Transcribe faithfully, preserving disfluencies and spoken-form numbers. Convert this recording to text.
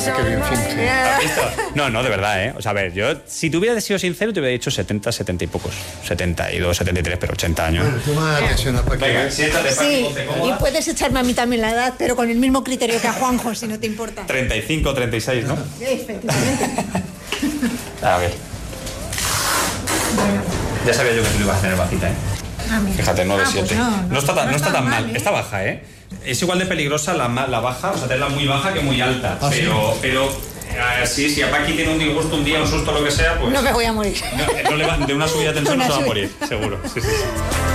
Qué bien finge. ¿Has visto? No, no, de verdad, ¿eh? O sea, a ver, yo, si te hubiera sido sincero, te hubiera dicho setenta, setenta y pocos. setenta y dos, setenta y tres, pero ochenta años. Bueno, toma atención a Paquita. Venga, siéntate, Paqui, Sí, ponte y cómoda. puedes echarme a mí también la edad, pero con el mismo criterio que a Juanjo, si no te importa. treinta y cinco, treinta y seis, ¿no? Sí, efectivamente. A ver. Ya sabía yo que tú lo ibas a tener bajita, ¿eh? Ah, mira. Fíjate, nueve Ah, pues siete. no, no, está tan, no está tan mal, ¿eh? está baja, ¿eh? Es igual de peligrosa la, ma- la baja, o sea, tenerla muy baja que muy alta. ¿Ah, sí? pero, pero eh, sí, si a Paqui tiene un disgusto un día, un susto, lo que sea, pues. No me voy a morir. no, no le va- de una subida de tensión Una no se va a subida. morir, seguro. Sí, sí, sí.